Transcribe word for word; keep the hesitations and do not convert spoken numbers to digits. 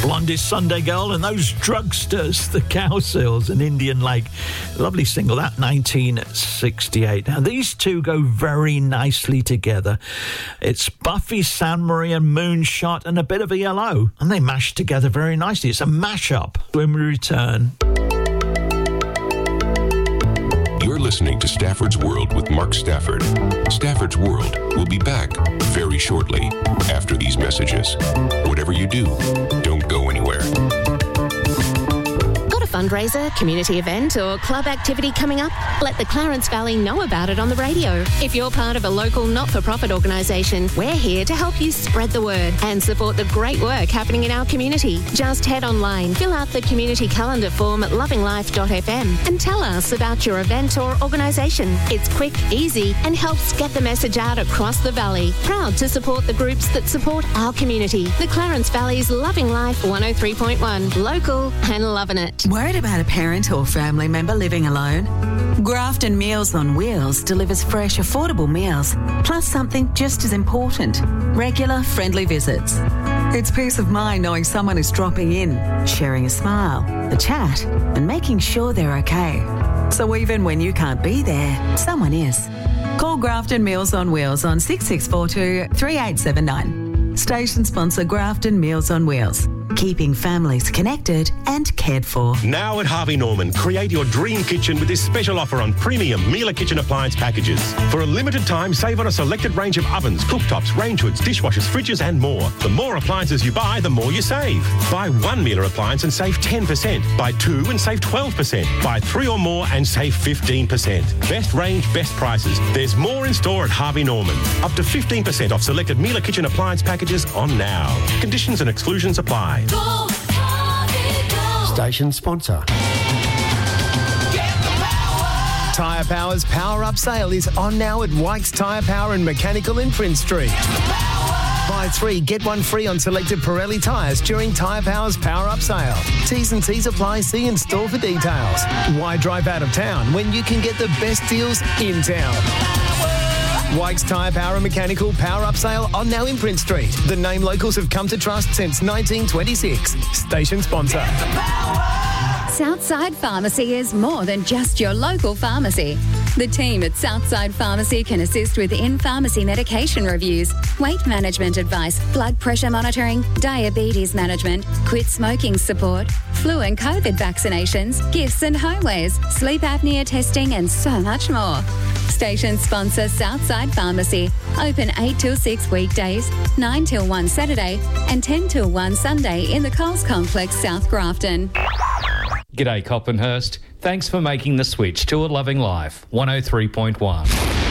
Blondest Sunday Girl and those drugsters, the Cowsills and Indian Lake. Lovely single, that nineteen sixty-eight. Now, these two go very nicely together. It's Buffy Sainte-Marie and Moonshot and a bit of E L O. And they mash together very nicely. It's a mashup. When we return... You're listening to Stafford's World with Mark Stafford. Stafford's World will be back very shortly after these messages. Whatever you do, don't go anywhere. Got a fundraiser, community event or club activity coming up? Let the Clarence Valley know about it on the radio. If you're part of a local not-for-profit organisation, we're here to help you spread the word and support the great work happening in our community. Just head online, fill out the community calendar form at loving life dot f m and tell us about your event or organisation. It's quick, easy and helps get the message out across the valley. Proud to support the groups that support our community. The Clarence Valley's Loving Life one oh three point one. Local and loving it. Worried about a parent or family member living alone? Grafton Meals on Wheels delivers fresh, affordable meals, plus something just as important, regular, friendly visits. It's peace of mind knowing someone is dropping in, sharing a smile, a chat, and making sure they're okay. So even when you can't be there, someone is. Call Grafton Meals on Wheels on six six four two, three eight seven nine. Station sponsor Grafton Meals on Wheels. Keeping families connected and cared for. Now at Harvey Norman, create your dream kitchen with this special offer on premium Miele kitchen appliance packages. For a limited time, save on a selected range of ovens, cooktops, range hoods, dishwashers, fridges and more. The more appliances you buy, the more you save. Buy one Miele appliance and save ten percent. Buy two and save twelve percent. Buy three or more and save fifteen percent. Best range, best prices. There's more in store at Harvey Norman. Up to fifteen percent off selected Miele kitchen appliance packages on now. Conditions and exclusions apply. Go, Harvey, go. Station sponsor. Tyre Power's Power Up sale is on now at Wykes Tyre Power and Mechanical in Prince Street. Buy three, get one free on selected Pirelli tyres during Tyre Power's Power Up sale. T's and C's apply. See in store for details. Why drive out of town when you can get the best deals in town? Wykes Tyre Power and Mechanical Power Up sale on now in Prince Street. The name locals have come to trust since nineteen twenty-six. Station sponsor. Southside Pharmacy is more than just your local pharmacy. The team at Southside Pharmacy can assist with in-pharmacy medication reviews, weight management advice, blood pressure monitoring, diabetes management, quit smoking support, flu and COVID vaccinations, gifts and homewares, sleep apnea testing and so much more. Station sponsor Southside Pharmacy. Open eight till six weekdays, nine till one Saturday and ten till one Sunday in the Coles Complex, South Grafton. G'day Coppenhurst. Thanks for making the switch to A Loving Life, one oh three point one.